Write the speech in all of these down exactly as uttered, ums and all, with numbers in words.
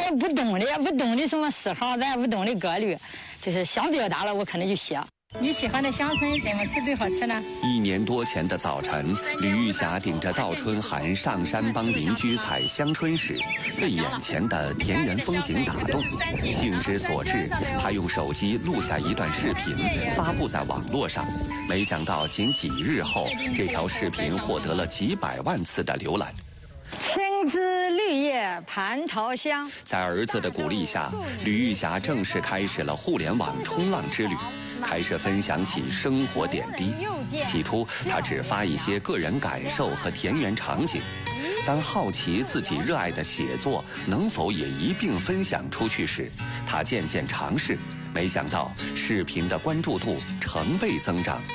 也不懂的，不懂的什么诗行，咱也不懂的格律，就是想表达了，我可能就写。你喜欢的乡村怎么吃最好吃呢？ 一年多前的早晨，吕玉霞顶着倒春寒上山帮邻居采香椿时，被眼前的田园风景打动，兴之所至，她用手机录下一段视频，发布在网络上。没想到仅几日后，这条视频获得了几百万次的浏览。 青枝绿叶蟠桃香。 在儿子的鼓励下，吕玉霞正式开始了互联网冲浪之旅，开始分享起生活点滴。起初，她只发一些个人感受和田园场景，当好奇自己热爱的写作能否也一并分享出去时，她渐渐尝试，没想到视频的关注度成倍增长。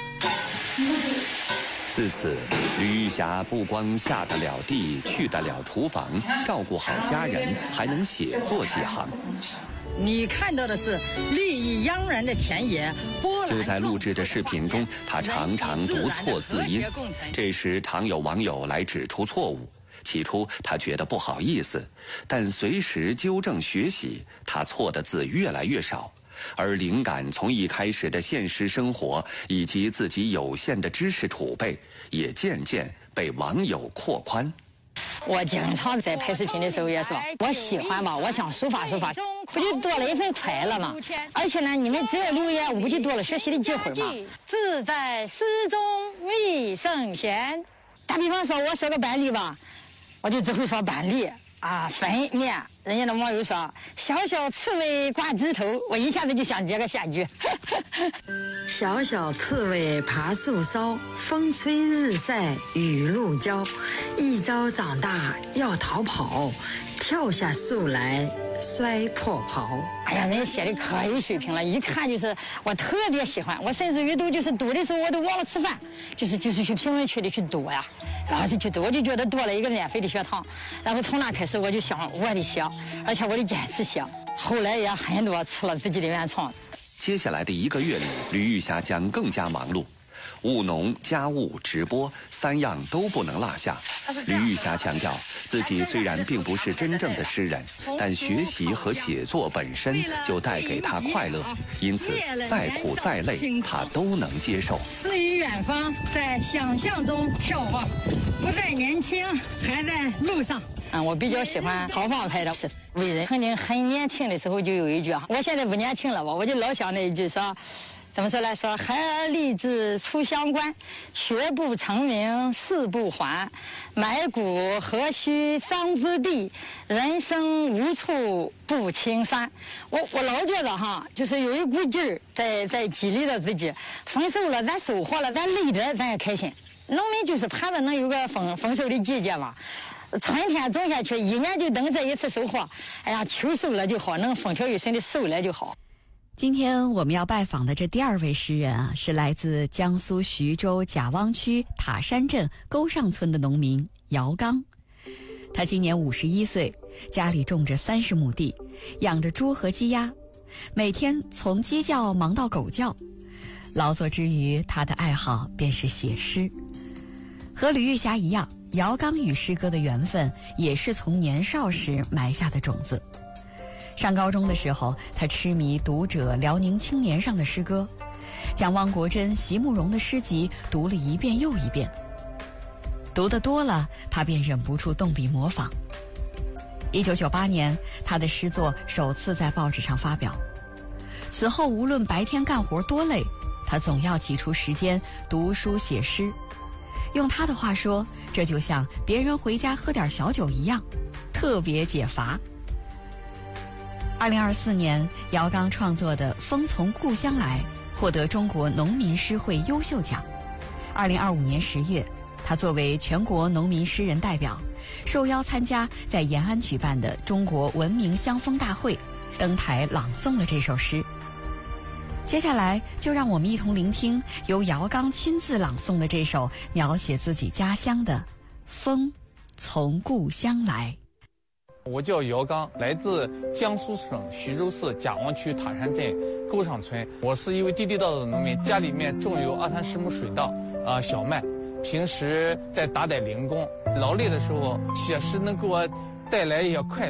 自此，吕玉霞不光下得了地，去得了厨房，照顾好家人，还能写作几行。 你看到的是绿意盎然的田野， 就在录制的视频中，她常常读错字音，这时常有网友来指出错误。起初她觉得不好意思，但随时纠正学习，她错的字越来越少。而灵感从一开始的现实生活以及自己有限的知识储备，也渐渐被网友扩宽。 我经常在拍视频的时候也说，我喜欢嘛，我想抒发抒发，不就多了一份快乐嘛？而且呢，你们只要留言，我不就多了学习的机会嘛？自在诗中觅圣贤。打比方说，我说个板栗吧，我就只会说板栗啊，粉面。人家的网友说小小刺猬挂枝头，我一下子就想接个下句。 小小刺猬爬树梢，风吹日晒雨露浇。一朝长大要逃跑，跳下树来摔破袍。 哎呀，人家写的可有水平了，一看就是我特别喜欢。我甚至于都就是读的时候我都忘了吃饭，就是就是去评论区里去读呀，老是去读，我就觉得多了一个免费的学堂。然后从那开始我就想我得写，而且我得坚持写。后来也很多出了自己的原创。 接下来的一个月里，吕玉霞将更加忙碌。务农、家务、直播三样都不能落下。吕玉霞强调，自己虽然并不是真正的诗人，但学习和写作本身就带给她快乐，因此再苦再累，她都能接受。 诗与远方，在想象中眺望，不再年轻，还在路上。嗯，我比较喜欢豪放派的伟人。曾经很年轻的时候就有一句啊，我现在不年轻了吧，我就老想那一句说。怎么说来说？孩儿立志出乡关，学不成名誓不还。埋骨何须桑枝地，人生无处不青山。我我老觉得哈，就是有一股劲儿在在激励着自己。丰收了，咱收获了，咱累着咱也开心。农民就是盼着能有个丰丰收的季节嘛。春天种下去，一年就等这一次收获。哎呀，秋收了就好，能风调雨顺的收了就好。 今天我们要拜访的这第二位诗人啊，是来自江苏徐州贾汪区塔山镇沟上村的农民姚刚。他今年五十一岁，家里种着三十亩地，养着猪和鸡鸭，每天从鸡叫忙到狗叫。劳作之余，他的爱好便是写诗。和吕玉霞一样，姚刚与诗歌的缘分也是从年少时埋下的种子。上高中的时候，他痴迷《读者》辽宁青年上的诗歌，将汪国真、席慕容的诗集读了一遍又一遍。读得多了，他便忍不住动笔模仿。一九九八年，他的诗作首次在报纸上发表。此后，无论白天干活多累，他总要挤出时间读书写诗。用他的话说，这就像别人回家喝点小酒一样，特别解乏。二零二四年，姚刚创作的《风从故乡来》获得中国农民诗会优秀奖。二零二五年十月，他作为全国农民诗人代表，受邀参加在延安举办的中国文明乡风大会，登台朗诵了这首诗。接下来，就让我们一同聆听由姚刚亲自朗诵的这首描写自己家乡的《风从故乡来》。 我叫姚刚，来自江苏省徐州市贾汪区塔山镇沟上村。我是一位地地道道的农民，家里面种有二三十亩水稻，啊、呃、小麦。平时在打点零工，劳累的时候写诗能给我带来一些快乐。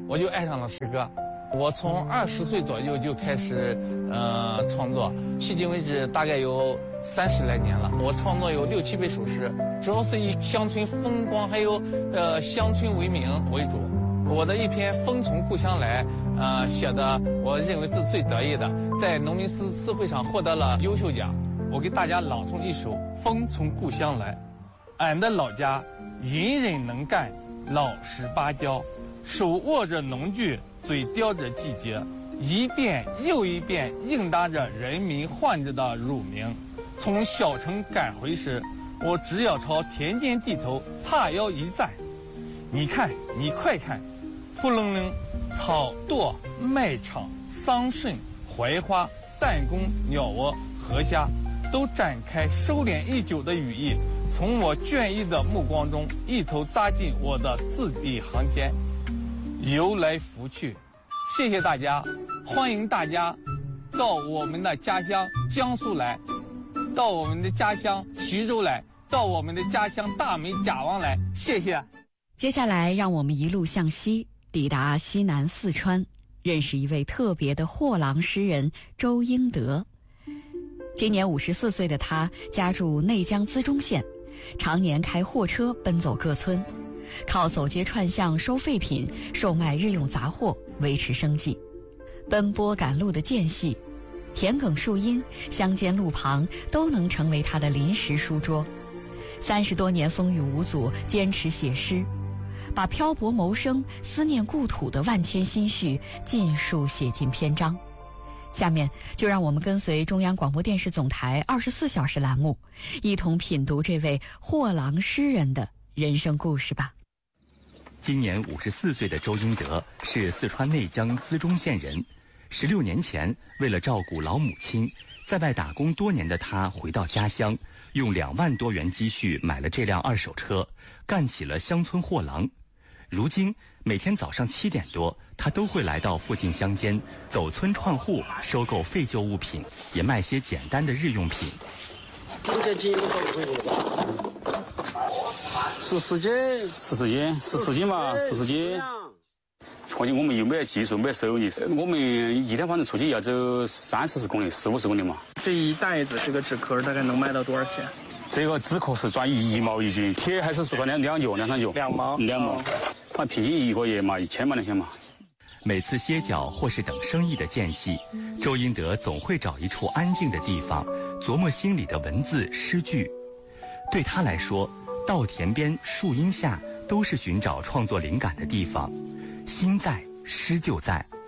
我就爱上了诗歌。我从二十岁左右就开始呃创作，迄今为止大概有三十来年了。我创作有六七百首诗，主要是以乡村风光还有呃乡村为名为主。我的一篇《风从故乡来》呃写的，我认为是最得意的，在农民诗诗会上获得了优秀奖。我给大家朗诵一首《风从故乡来》。俺的老家隐忍能干，老实巴交，手握着农具，嘴叼着季节，一遍又一遍应答着人民唤着的乳名。从小城赶回时，我只要朝田间地头叉腰一站，你看，你快看，扑棱棱，草垛、麦场、桑葚、槐花、弹弓、鸟窝、河虾，都展开收敛已久的羽翼，从我倦意的目光中一头扎进我的字里行间，游来拂去。谢谢大家，欢迎大家到我们的家乡江苏来，到我们的家乡徐州来，到我们的家乡大美甲王来，谢谢。 接下来让我们一路向西，抵达西南四川，认识一位特别的货郎诗人周英德。今年五十四岁的他家住内江资中县，常年开货车奔走各村，靠走街串巷收废品、售卖日用杂货维持生计。奔波赶路的间隙，田埂树荫、乡间路旁都能成为他的临时书桌。三十多年风雨无阻，坚持写诗，把漂泊谋生、思念故土的万千心绪尽数写进篇章。下面就让我们跟随中央广播电视总台二十四小时栏目，一同品读这位货郎诗人的人生故事吧。 今年五十四岁的周英德是四川内江资中县人。十六年前，为了照顾老母亲，在外打工多年的他回到家乡，用两万多元积蓄买了这辆二手车，干起了乡村货郎。如今每天早上七点多，他都会来到附近乡间，走村串户，收购废旧物品，也卖些简单的日用品。 十四斤，十四斤，十四斤嘛，十四斤。况且我们又没有技术，没有手艺，我们一天反正出去要走三四十公里、四五十公里嘛。 这一袋子这个纸壳大概能卖到多少钱？ 这个纸壳是赚一毛一斤，铁还是说两两角、两三角， 两毛， 两毛，啊，平均一个月嘛，一千嘛，两千嘛。 每次歇脚或是等生意的间隙，周英德总会找一处安静的地方，琢磨心里的文字诗句。对他来说，稻田边、树荫下都是寻找创作灵感的地方，心在，诗就在。